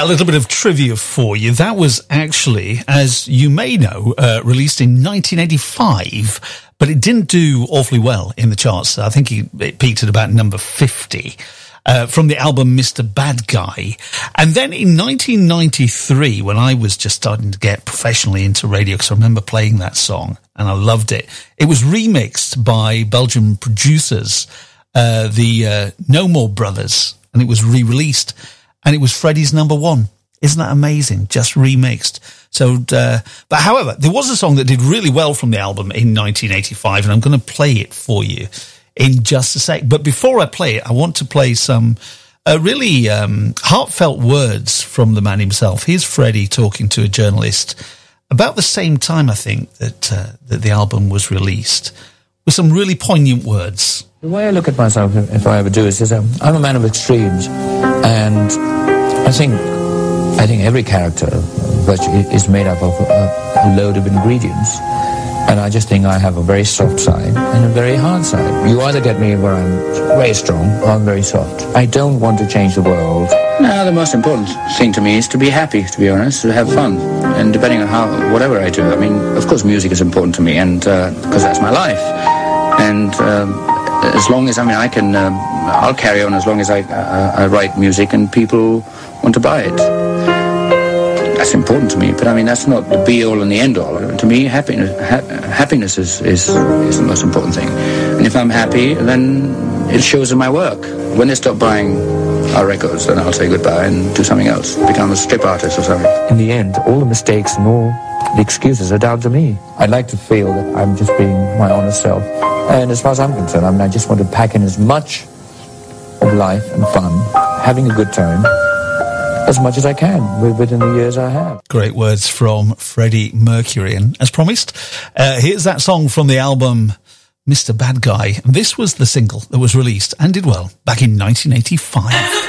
Yeah, a little bit of trivia for you. That was actually, as you may know, released in 1985, but it didn't do awfully well in the charts. I think it peaked at about number 50. From the album Mr. Bad Guy. And then in 1993, when I was just starting to get professionally into radio, because I remember playing that song and I loved it, it was remixed by Belgian producers, the No More Brothers, and it was re-released, and it was Freddie's number one. Isn't that amazing? Just remixed. So, but however, there was a song that did really well from the album in 1985, and I'm going to play it for you in just a sec. But before I play it, I want to play some really heartfelt words from the man himself. Here's Freddie talking to a journalist about the same time, I think, that the album was released, with some really poignant words. The way I look at myself, if I ever do, is I'm a man of extremes, and I think every character is made up of a load of ingredients. And I just think I have a very soft side and a very hard side. You either get me where I'm very strong or I'm very soft. I don't want to change the world. No, the most important thing to me is to be happy, to be honest, to have fun. And depending on whatever I do, I mean, of course music is important to me, and because that's my life. And as long as, I can, I'll carry on as long as I write music and people want to buy it. That's important to me, but I mean, that's not the be-all and the end-all. To me, happiness is the most important thing. And if I'm happy, then it shows in my work. When they stop buying our records, then I'll say goodbye and do something else, become a strip artist or something. In the end, all the mistakes and all the excuses are down to me. I'd like to feel that I'm just being my honest self. And as far as I'm concerned, I just want to pack in as much of life and fun, having a good time, as much as I can within the years I have. Great words from Freddie Mercury. And as promised, here's that song from the album Mr. Bad Guy. This was the single that was released and did well back in 1985.